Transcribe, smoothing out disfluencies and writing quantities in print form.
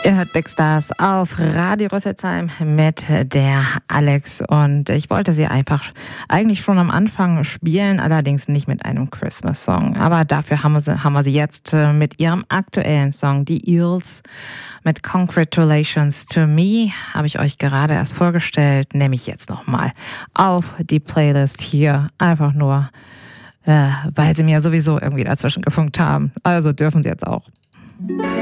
Ihr hört Big Stars auf Radio Rüsselsheim mit der Alex und ich wollte sie eigentlich schon am Anfang spielen, allerdings nicht mit einem Christmas-Song. Aber dafür haben wir sie jetzt mit ihrem aktuellen Song, die Eels, mit Congratulations to Me, habe ich euch gerade erst vorgestellt, nehme ich jetzt nochmal auf die Playlist hier, einfach nur, weil sie mir sowieso irgendwie dazwischen gefunkt haben. Also dürfen sie jetzt auch.